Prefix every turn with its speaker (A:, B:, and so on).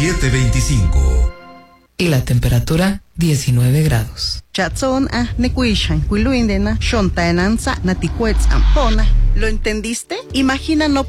A: 725.
B: Y la temperatura 19 grados.
C: Chatson nekuishan, kuiluindena, shontaenanza, naticuetz ampona. ¿Lo entendiste? Imagina no